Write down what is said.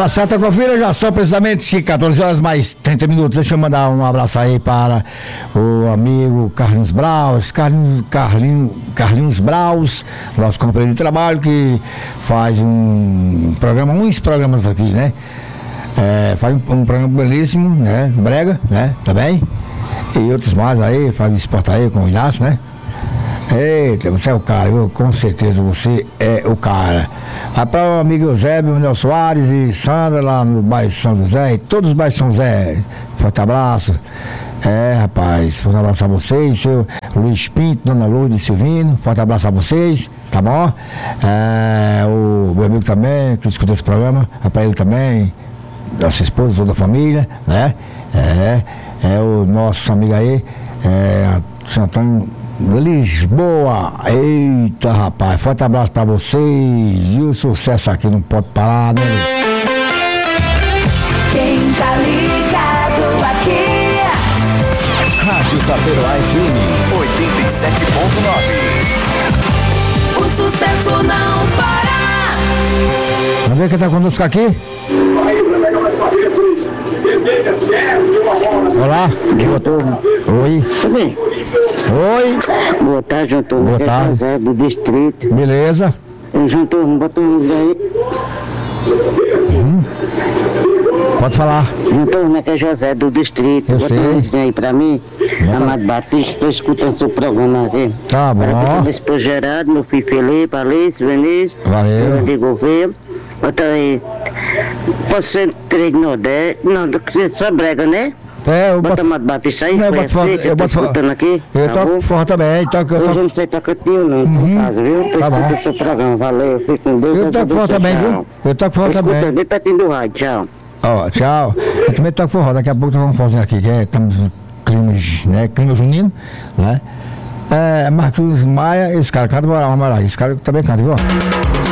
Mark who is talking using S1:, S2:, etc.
S1: hora certa, confira, já são precisamente 14 horas mais 30 minutos. Deixa eu mandar um abraço aí para o amigo Carlinhos Braus, Carlinhos Braus, nosso companheiro de trabalho, que faz uns programas aqui, né? Faz um programa belíssimo, né? Brega, né? Também. E outros mais aí, faz um esporte aí com o Inácio, né? Eita, você é o cara, viu? Com certeza você é o cara. Para o amigo Eusébio, Manuel Soares e Sandra lá no bairro São José, e todos os bairros São José, forte abraço. Rapaz, forte abraço a vocês, seu Luiz Pinto, Dona Lourdes Silvino, forte abraço a vocês, tá bom? O meu amigo também, que escuta esse programa, para ele também, da sua esposa, toda a família, né? O nosso amigo aí, São Antônio Lisboa. Eita, rapaz, forte abraço pra vocês e o sucesso aqui não pode parar, né?
S2: Quem tá ligado aqui?
S1: Rádio Taperoá FM
S2: 87.9. O sucesso não para.
S1: Vamos ver quem tá conosco aqui? Olá, boa tarde. Oi. Oi.
S3: Boa tarde, João.
S1: Boa tarde.
S3: José do distrito.
S1: Beleza.
S3: João, bota um música aí.
S1: Pode falar.
S3: João, que é José do distrito.
S1: Eu
S3: Bota
S1: sei.
S3: uma música aí pra mim. Amado Batista, tô escutando seu programa aqui.
S1: Tá bom.
S3: Para meu esposo Gerardo, meu filho Felipe, Alice, Vinícius.
S1: Valeu.
S3: De governo. Bota aí. Posso ser 3 de Nordeste? Não, só brega, né?
S1: Eu
S3: Bota
S1: boto.
S3: Amado Batista aí,
S1: Não, eu
S3: foi
S1: boto forró,
S3: assim que eu tô escutando aqui.
S1: Eu
S3: tá
S1: toco
S3: bom?
S1: forró também, toco.
S3: Hoje eu não sei tocar tio não, por causa, viu? Tô
S1: Tá bom.
S3: escutando seu programa, valeu, fique com Deus.
S1: Eu toco forró também, viu? Eu toco forró
S3: Escuta,
S1: também.
S3: bem pertinho do rádio, tchau.
S1: Ó, tchau. Eu também toco forró, daqui a pouco nós vamos fazer aqui, que estamos no clima junino, né? Marcos Maia, esse cara canta, esse cara também canta, viu?